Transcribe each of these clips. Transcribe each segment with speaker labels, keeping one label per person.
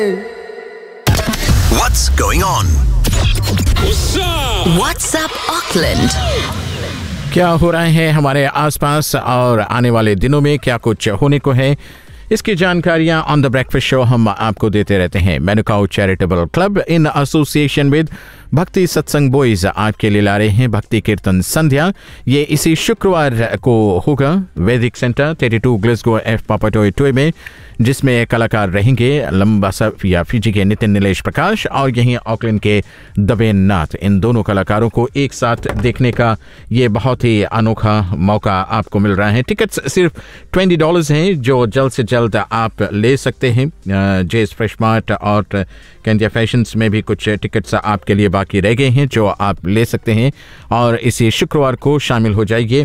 Speaker 1: What's going on?
Speaker 2: What's up Auckland?
Speaker 3: क्या हो रहा है हमारे आसपास और आने वाले दिनों में क्या कुछ होने को है, इसकी जानकारियां ऑन द ब्रेकफास्ट शो हम आपको देते रहते हैं। मेनुकाउ charitable club in association with भक्ति सत्संग बॉयज आपके लिए ला रहे हैं भक्ति कीर्तन संध्या। ये इसी शुक्रवार को होगा वैदिक सेंटर 32 ग्लासगो एफ पापाटोई टोय में, जिसमें कलाकार रहेंगे लंबा या फिजी के नितिन नीलेश प्रकाश और यहीं ऑकलैंड के दबेन नाथ। इन दोनों कलाकारों को एक साथ देखने का ये बहुत ही अनोखा मौका आपको मिल रहा है। टिकट्स सिर्फ $20 हैं जो जल्द से जल्द आप ले सकते हैं। जेस फ्रेश मार्ट और कैंडिया फैशंस में भी कुछ टिकट्स आपके लिए बाकी रह गए हैं जो आप ले सकते हैं और इसी शुक्रवार को शामिल हो जाइए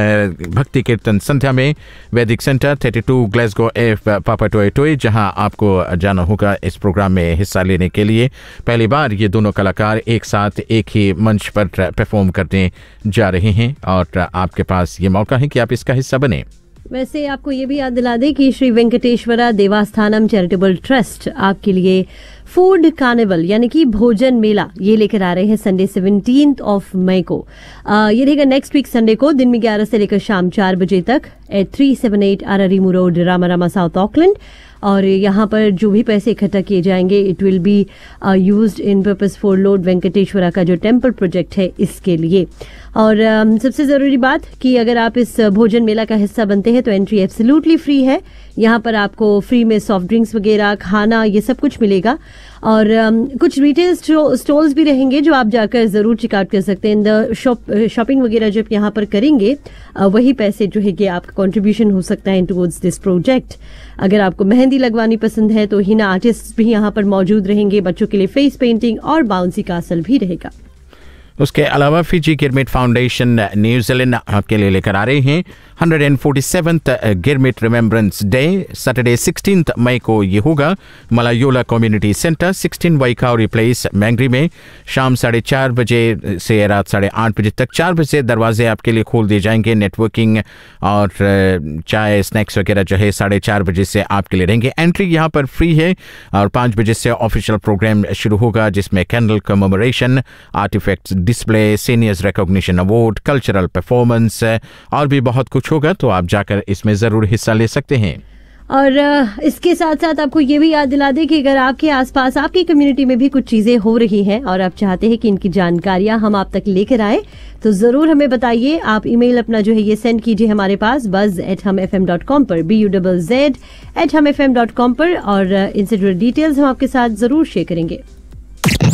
Speaker 3: भक्ति कीर्तन संध्या में वैदिक सेंटर 32 ग्लासगो एफ पापाटोई टोय, जहां आपको जाना होगा इस प्रोग्राम में हिस्सा लेने के लिए। पहली बार ये दोनों कलाकार एक साथ एक ही मंच पर परफॉर्म करने जा रहे हैं और आपके पास ये मौका है कि आप इसका हिस्सा बने।
Speaker 4: वैसे आपको ये भी याद दिला दें कि श्री वेंकटेश्वरा देवस्थानम चैरिटेबल ट्रस्ट आपके लिए फूड कार्निवल यानी कि भोजन मेला ये लेकर आ रहे हैं संडे 17 मई को। ये रहेगा नेक्स्ट वीक संडे को दिन में 11 से लेकर शाम 4 बजे तक एट 378 आरारीमू रोड, रामारामा, साउथ ऑकलैंड। और यहाँ पर जो भी पैसे इकट्ठा किए जाएंगे it will be used in purpose for Lord Venkateswara का जो टेम्पल प्रोजेक्ट है इसके लिए। और सबसे ज़रूरी बात कि अगर आप इस भोजन मेला का हिस्सा बनते हैं तो एंट्री एब्सोल्युटली फ्री है। यहाँ पर आपको फ्री में सॉफ्ट ड्रिंक्स वगैरह, खाना, ये सब कुछ मिलेगा और कुछ रिटेल स्टॉल्स भी रहेंगे जो आप जाकर ज़रूर चेकआउट कर सकते हैं। इन द शॉपिंग वगैरह जब यहाँ पर करेंगे वही पैसे जो है कि आपका कंट्रीब्यूशन हो सकता है टुवर्ड्स दिस प्रोजेक्ट। अगर आपको मेहंदी लगवानी पसंद है तो हिना आर्टिस्ट भी यहाँ पर मौजूद रहेंगे। बच्चों के लिए फेस पेंटिंग और बाउंसी कासल भी रहेगा।
Speaker 3: उसके अलावा फिजी गिरमिट फाउंडेशन न्यूजीलैंड आपके लिए लेकर आ रहे हैं 147th girmit remembrance day. Saturday 16 मई को ये होगा मलायोला कम्युनिटी सेंटर 16 वाइकाउरी प्लेस मैंगरी में। शाम 4:30 बजे से रात 8:30 बजे तक 4 बजे दरवाजे आपके लिए खोल दिए जाएंगे। नेटवर्किंग और चाय स्नैक्स वगैरह जो है 4:30 बजे से आपके लिए रहेंगे। एंट्री यहाँ पर फ्री है और 5 बजे से ऑफिशियल प्रोग्राम शुरू होगा जिसमें candle commemoration, artefacts display, seniors recognition award, cultural performance और भी बहुत कुछ होगा, तो आप जाकर इसमें ज़रूर हिस्सा ले सकते हैं।
Speaker 4: और इसके साथ साथ आपको ये भी याद दिला दें कि अगर आपके आसपास आपकी कम्युनिटी में भी कुछ चीज़ें हो रही हैं और आप चाहते हैं कि इनकी जानकारियां हम आप तक लेकर आए तो ज़रूर हमें बताइए। आप ईमेल अपना जो है ये सेंड कीजिए हमारे पास buzz@humfm.com पर, BUZZ@humfm.com पर और इनसे जुड़े डिटेल्स हम आपके साथ ज़रूर शेयर करेंगे।